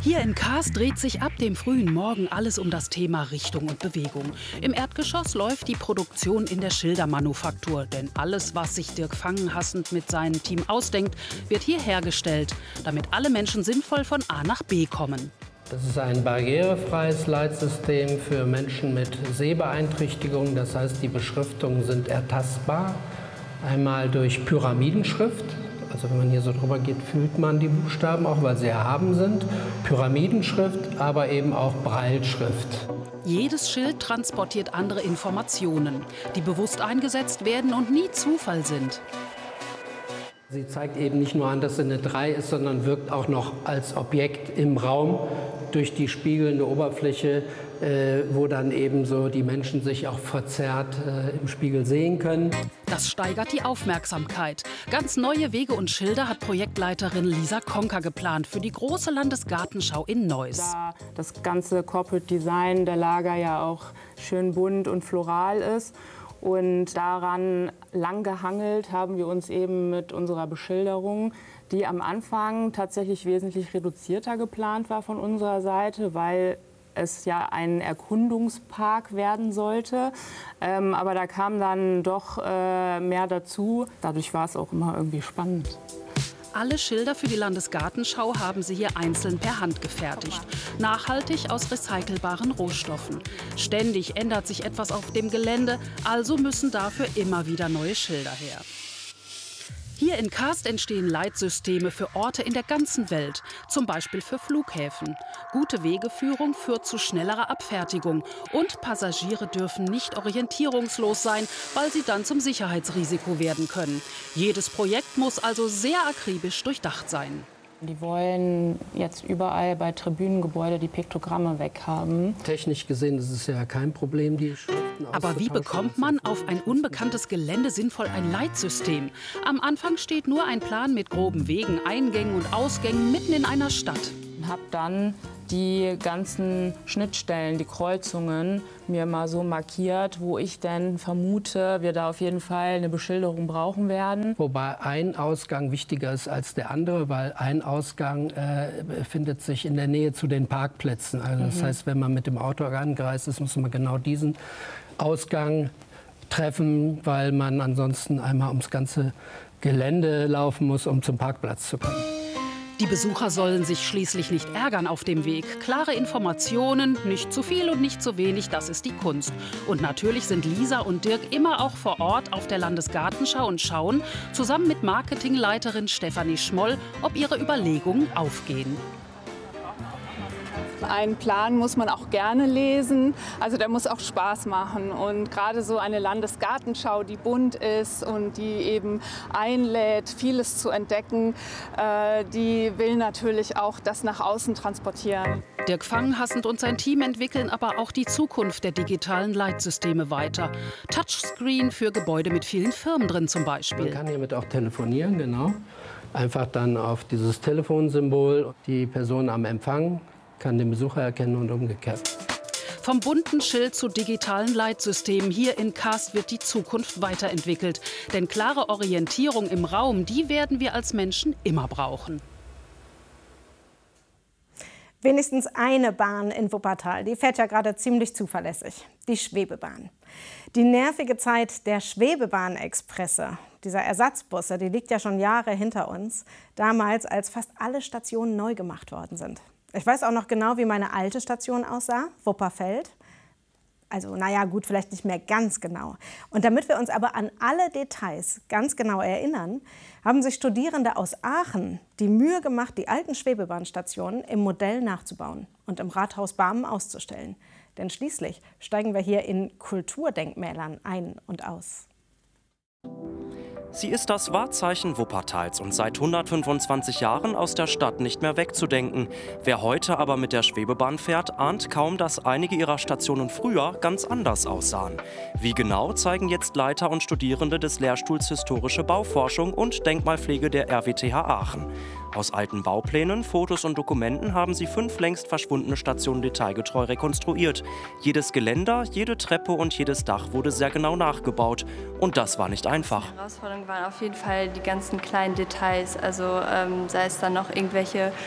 Hier in Kaas dreht sich ab dem frühen Morgen alles um das Thema Richtung und Bewegung. Im Erdgeschoss läuft die Produktion in der Schildermanufaktur. Denn alles, was sich Dirk Fangenhassend mit seinem Team ausdenkt, wird hier hergestellt, damit alle Menschen sinnvoll von A nach B kommen. Das ist ein barrierefreies Leitsystem für Menschen mit Sehbeeinträchtigungen. Das heißt, die Beschriftungen sind ertastbar. Einmal durch Pyramidenschrift. Also wenn man hier so drüber geht, fühlt man die Buchstaben auch, weil sie erhaben sind. Pyramidenschrift, aber eben auch Brailleschrift. Jedes Schild transportiert andere Informationen, die bewusst eingesetzt werden und nie Zufall sind. Sie zeigt eben nicht nur an, dass sie eine 3 ist, sondern wirkt auch noch als Objekt im Raum durch die spiegelnde Oberfläche, wo dann eben so die Menschen sich auch verzerrt im Spiegel sehen können. Das steigert die Aufmerksamkeit. Ganz neue Wege und Schilder hat Projektleiterin Lisa Konker geplant für die große Landesgartenschau in Neuss. Da das ganze Corporate Design der Lager ja auch schön bunt und floral ist. Und daran lang gehangelt haben wir uns eben mit unserer Beschilderung, die am Anfang tatsächlich wesentlich reduzierter geplant war von unserer Seite, weil es ja ein Erkundungspark werden sollte. Aber da kam dann doch mehr dazu. Dadurch war es auch immer irgendwie spannend. Alle Schilder für die Landesgartenschau haben sie hier einzeln per Hand gefertigt. Nachhaltig aus recycelbaren Rohstoffen. Ständig ändert sich etwas auf dem Gelände, also müssen dafür immer wieder neue Schilder her. Hier in Kaas entstehen Leitsysteme für Orte in der ganzen Welt, zum Beispiel für Flughäfen. Gute Wegeführung führt zu schnellerer Abfertigung und Passagiere dürfen nicht orientierungslos sein, weil sie dann zum Sicherheitsrisiko werden können. Jedes Projekt muss also sehr akribisch durchdacht sein. Die wollen jetzt überall bei Tribünengebäude die Piktogramme weghaben. Technisch gesehen ist es ja kein Problem, die Schriften auszutauschen. Aber wie bekommt man auf ein unbekanntes Gelände sinnvoll ein Leitsystem? Am Anfang steht nur ein Plan mit groben Wegen, Eingängen und Ausgängen mitten in einer Stadt. Ich habe dann die ganzen Schnittstellen, die Kreuzungen mir mal so markiert, wo ich denn vermute, wir da auf jeden Fall eine Beschilderung brauchen werden. Wobei ein Ausgang wichtiger ist als der andere, weil ein Ausgang befindet sich in der Nähe zu den Parkplätzen. Also das heißt, wenn man mit dem Auto angereist ist, muss man genau diesen Ausgang treffen, weil man ansonsten einmal ums ganze Gelände laufen muss, um zum Parkplatz zu kommen. Die Besucher sollen sich schließlich nicht ärgern auf dem Weg. Klare Informationen, nicht zu viel und nicht zu wenig, das ist die Kunst. Und natürlich sind Lisa und Dirk immer auch vor Ort auf der Landesgartenschau und schauen, zusammen mit Marketingleiterin Stefanie Schmoll, ob ihre Überlegungen aufgehen. Einen Plan muss man auch gerne lesen, also der muss auch Spaß machen. Und gerade so eine Landesgartenschau, die bunt ist und die eben einlädt, vieles zu entdecken, die will natürlich auch das nach außen transportieren. Dirk Fangenhassend und sein Team entwickeln aber auch die Zukunft der digitalen Leitsysteme weiter. Touchscreen für Gebäude mit vielen Firmen drin zum Beispiel. Man kann hiermit auch telefonieren, genau. Einfach dann auf dieses Telefonsymbol, die Person am Empfang kann den Besucher erkennen und umgekehrt. Vom bunten Schild zu digitalen Leitsystemen hier in Kaas wird die Zukunft weiterentwickelt. Denn klare Orientierung im Raum, die werden wir als Menschen immer brauchen. Wenigstens eine Bahn in Wuppertal, die fährt ja gerade ziemlich zuverlässig, die Schwebebahn. Die nervige Zeit der Schwebebahn-Expresse, dieser Ersatzbusse, die liegt ja schon Jahre hinter uns, damals als fast alle Stationen neu gemacht worden sind. Ich weiß auch noch genau, wie meine alte Station aussah, Wupperfeld. Also, naja, gut, vielleicht nicht mehr ganz genau. Und damit wir uns aber an alle Details ganz genau erinnern, haben sich Studierende aus Aachen die Mühe gemacht, die alten Schwebebahnstationen im Modell nachzubauen und im Rathaus Barmen auszustellen. Denn schließlich steigen wir hier in Kulturdenkmälern ein und aus. Sie ist das Wahrzeichen Wuppertals und seit 125 Jahren aus der Stadt nicht mehr wegzudenken. Wer heute aber mit der Schwebebahn fährt, ahnt kaum, dass einige ihrer Stationen früher ganz anders aussahen. Wie genau, zeigen jetzt Leiter und Studierende des Lehrstuhls Historische Bauforschung und Denkmalpflege der RWTH Aachen. Aus alten Bauplänen, Fotos und Dokumenten haben sie 5 längst verschwundene Stationen detailgetreu rekonstruiert. Jedes Geländer, jede Treppe und jedes Dach wurde sehr genau nachgebaut. Und das war nicht einfach. Die Herausforderung waren auf jeden Fall die ganzen kleinen Details. Also sei es dann noch irgendwelche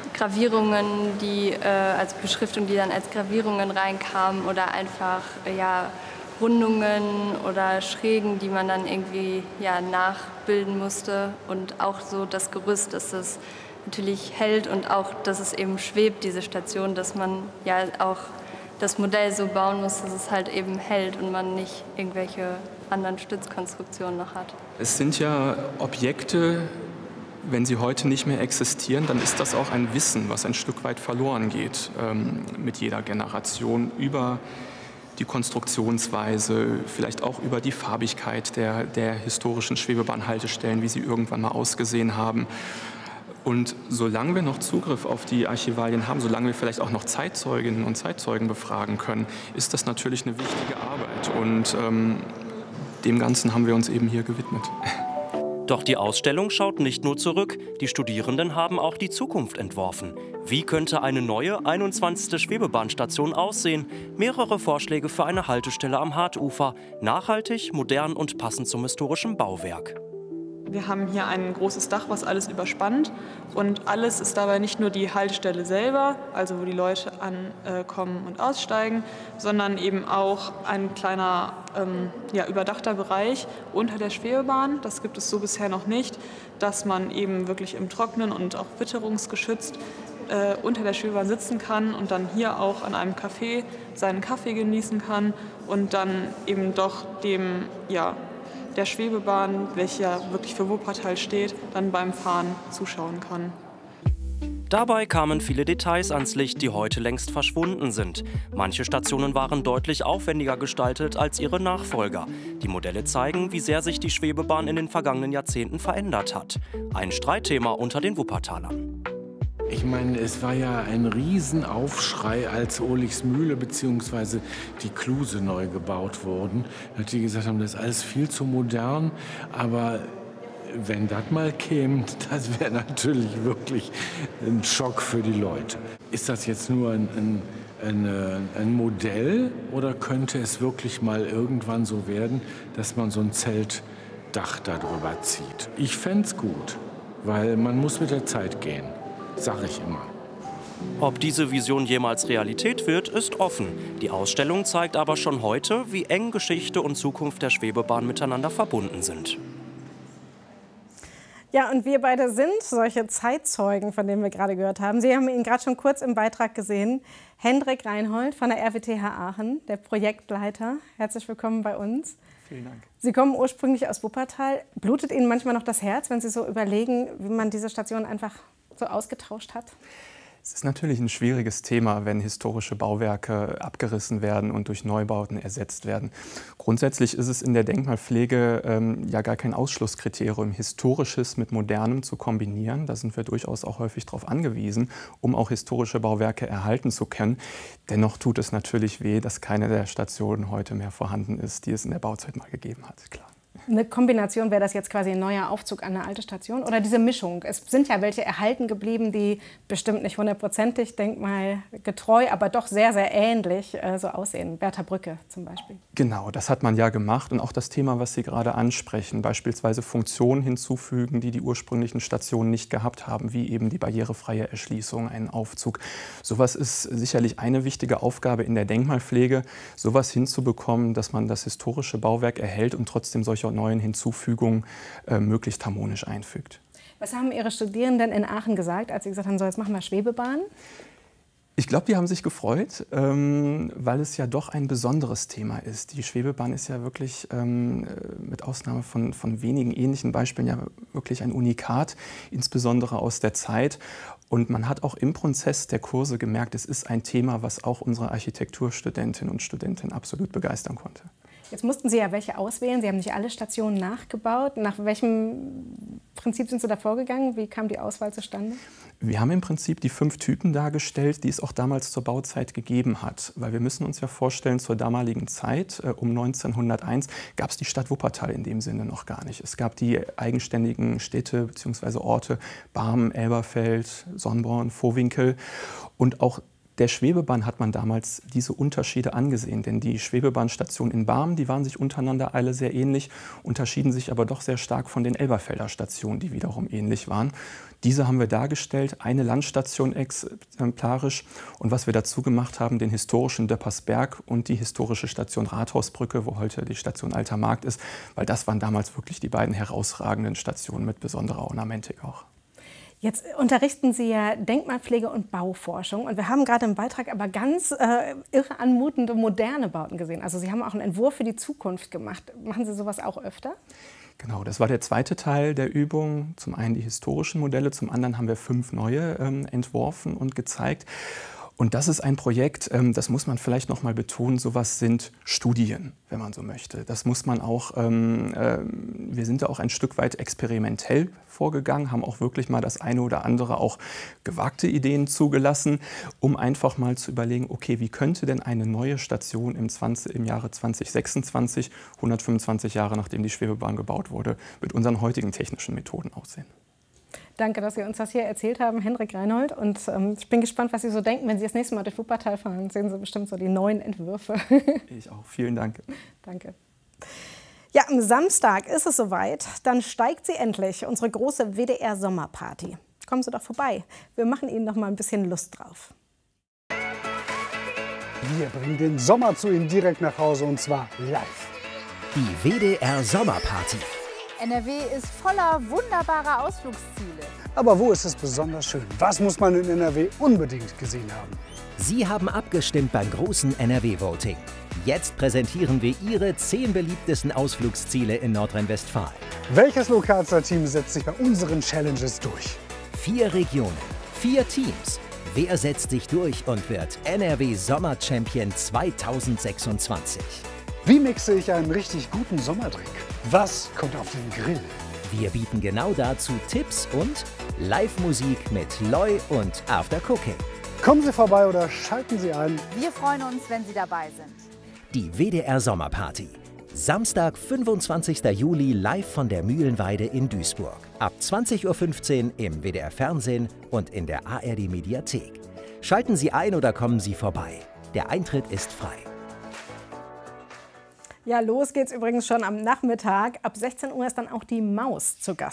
Gravierungen, die als Beschriftung, die dann als Gravierungen reinkamen oder einfach Rundungen oder Schrägen, die man dann irgendwie nachbilden musste und auch so das Gerüst, dass es natürlich hält und auch, dass es eben schwebt, diese Station, dass man ja auch das Modell so bauen muss, dass es halt eben hält und man nicht irgendwelche anderen Stützkonstruktionen noch hat. Es sind ja Objekte, wenn sie heute nicht mehr existieren, dann ist das auch ein Wissen, was ein Stück weit verloren geht mit jeder Generation über die Konstruktionsweise, vielleicht auch über die Farbigkeit der historischen Schwebebahnhaltestellen, wie sie irgendwann mal ausgesehen haben. Und solange wir noch Zugriff auf die Archivalien haben, solange wir vielleicht auch noch Zeitzeuginnen und Zeitzeugen befragen können, ist das natürlich eine wichtige Arbeit. Und dem Ganzen haben wir uns eben hier gewidmet. Doch die Ausstellung schaut nicht nur zurück. Die Studierenden haben auch die Zukunft entworfen. Wie könnte eine neue 21. Schwebebahnstation aussehen? Mehrere Vorschläge für eine Haltestelle am Hartufer. Nachhaltig, modern und passend zum historischen Bauwerk. Wir haben hier ein großes Dach, was alles überspannt. Und alles ist dabei nicht nur die Haltestelle selber, also wo die Leute ankommen und aussteigen, sondern eben auch ein kleiner überdachter Bereich unter der Schwebebahn. Das gibt es so bisher noch nicht, dass man eben wirklich im Trocknen und auch witterungsgeschützt unter der Schwebebahn sitzen kann und dann hier auch an einem Café seinen Kaffee genießen kann und dann eben doch der Schwebebahn, welche ja wirklich für Wuppertal steht, dann beim Fahren zuschauen kann. Dabei kamen viele Details ans Licht, die heute längst verschwunden sind. Manche Stationen waren deutlich aufwendiger gestaltet als ihre Nachfolger. Die Modelle zeigen, wie sehr sich die Schwebebahn in den vergangenen Jahrzehnten verändert hat. Ein Streitthema unter den Wuppertalern. Ich meine, es war ja ein Riesenaufschrei, als Ohlsmühle bzw. die Kluse neu gebaut wurden. Dass die gesagt haben, das ist alles viel zu modern, aber wenn das mal käme, das wäre natürlich wirklich ein Schock für die Leute. Ist das jetzt nur ein Modell oder könnte es wirklich mal irgendwann so werden, dass man so ein Zeltdach darüber zieht? Ich fände es gut, weil man muss mit der Zeit gehen. Sag ich immer. Ob diese Vision jemals Realität wird, ist offen. Die Ausstellung zeigt aber schon heute, wie eng Geschichte und Zukunft der Schwebebahn miteinander verbunden sind. Ja, und wir beide sind solche Zeitzeugen, von denen wir gerade gehört haben. Sie haben ihn gerade schon kurz im Beitrag gesehen. Hendrik Reinhold von der RWTH Aachen, der Projektleiter. Herzlich willkommen bei uns. Vielen Dank. Sie kommen ursprünglich aus Wuppertal. Blutet Ihnen manchmal noch das Herz, wenn Sie so überlegen, wie man diese Station einfach so ausgetauscht hat? Es ist natürlich ein schwieriges Thema, wenn historische Bauwerke abgerissen werden und durch Neubauten ersetzt werden. Grundsätzlich ist es in der Denkmalpflege ja gar kein Ausschlusskriterium, Historisches mit Modernem zu kombinieren. Da sind wir durchaus auch häufig darauf angewiesen, um auch historische Bauwerke erhalten zu können. Dennoch tut es natürlich weh, dass keine der Stationen heute mehr vorhanden ist, die es in der Bauzeit mal gegeben hat, klar. Eine Kombination, wäre das jetzt quasi ein neuer Aufzug an eine alte Station oder diese Mischung? Es sind ja welche erhalten geblieben, die bestimmt nicht hundertprozentig denkmalgetreu, aber doch sehr, sehr ähnlich so aussehen. Bertha Brücke zum Beispiel. Genau, das hat man ja gemacht. Und auch das Thema, was Sie gerade ansprechen, beispielsweise Funktionen hinzufügen, die die ursprünglichen Stationen nicht gehabt haben, wie eben die barrierefreie Erschließung, einen Aufzug. Sowas ist sicherlich eine wichtige Aufgabe in der Denkmalpflege, sowas hinzubekommen, dass man das historische Bauwerk erhält und trotzdem solche neuen Hinzufügungen möglichst harmonisch einfügt. Was haben Ihre Studierenden in Aachen gesagt, als Sie gesagt haben, so jetzt machen wir Schwebebahn? Ich glaube, die haben sich gefreut, weil es ja doch ein besonderes Thema ist. Die Schwebebahn ist ja wirklich mit Ausnahme von wenigen ähnlichen Beispielen ja wirklich ein Unikat, insbesondere aus der Zeit. Und man hat auch im Prozess der Kurse gemerkt, es ist ein Thema, was auch unsere Architekturstudentinnen und Studenten absolut begeistern konnte. Jetzt mussten Sie ja welche auswählen. Sie haben nicht alle Stationen nachgebaut. Nach welchem Prinzip sind Sie da vorgegangen? Wie kam die Auswahl zustande? Wir haben im Prinzip die 5 Typen dargestellt, die es auch damals zur Bauzeit gegeben hat. Weil wir müssen uns ja vorstellen, zur damaligen Zeit, um 1901, gab es die Stadt Wuppertal in dem Sinne noch gar nicht. Es gab die eigenständigen Städte bzw. Orte Barmen, Elberfeld, Sonnborn, Vohwinkel und auch der Schwebebahn hat man damals diese Unterschiede angesehen, denn die Schwebebahnstationen in Barmen, die waren sich untereinander alle sehr ähnlich, unterschieden sich aber doch sehr stark von den Elberfelder Stationen, die wiederum ähnlich waren. Diese haben wir dargestellt, eine Landstation exemplarisch und was wir dazu gemacht haben, den historischen Döppersberg und die historische Station Rathausbrücke, wo heute die Station Alter Markt ist, weil das waren damals wirklich die beiden herausragenden Stationen mit besonderer Ornamentik auch. Jetzt unterrichten Sie ja Denkmalpflege und Bauforschung und wir haben gerade im Beitrag aber ganz irre anmutende moderne Bauten gesehen. Also Sie haben auch einen Entwurf für die Zukunft gemacht. Machen Sie sowas auch öfter? Genau, das war der zweite Teil der Übung. Zum einen die historischen Modelle, zum anderen haben wir 5 neue entworfen und gezeigt. Und das ist ein Projekt, das muss man vielleicht noch mal betonen, sowas sind Studien, wenn man so möchte. Das muss man auch, wir sind da auch ein Stück weit experimentell vorgegangen, haben auch wirklich mal das eine oder andere auch gewagte Ideen zugelassen, um einfach mal zu überlegen, okay, wie könnte denn eine neue Station im Jahre 2026, 125 Jahre nachdem die Schwebebahn gebaut wurde, mit unseren heutigen technischen Methoden aussehen. Danke, dass Sie uns das hier erzählt haben, Henrik Reinhold. Und ich bin gespannt, was Sie so denken, wenn Sie das nächste Mal durch Wuppertal fahren. Sehen Sie bestimmt so die neuen Entwürfe. Ich auch. Vielen Dank. Danke. Ja, am Samstag ist es soweit. Dann steigt sie endlich, unsere große WDR-Sommerparty. Kommen Sie doch vorbei. Wir machen Ihnen noch mal ein bisschen Lust drauf. Wir bringen den Sommer zu Ihnen direkt nach Hause und zwar live. Die WDR-Sommerparty. NRW ist voller wunderbarer Ausflugsziele. Aber wo ist es besonders schön? Was muss man in NRW unbedingt gesehen haben? Sie haben abgestimmt beim großen NRW-Voting. Jetzt präsentieren wir Ihre 10 beliebtesten Ausflugsziele in Nordrhein-Westfalen. Welches Lokalstar-Team setzt sich bei unseren Challenges durch? 4 Regionen, 4 Teams. Wer setzt sich durch und wird NRW-Sommer-Champion 2026? Wie mixe ich einen richtig guten Sommerdrink? Was kommt auf den Grill? Wir bieten genau dazu Tipps und Live-Musik mit Loi und After Cooking. Kommen Sie vorbei oder schalten Sie ein. Wir freuen uns, wenn Sie dabei sind. Die WDR-Sommerparty. Samstag, 25. Juli, live von der Mühlenweide in Duisburg. Ab 20:15 Uhr im WDR-Fernsehen und in der ARD-Mediathek. Schalten Sie ein oder kommen Sie vorbei. Der Eintritt ist frei. Ja, los geht's übrigens schon am Nachmittag. Ab 16 Uhr ist dann auch die Maus zu Gast.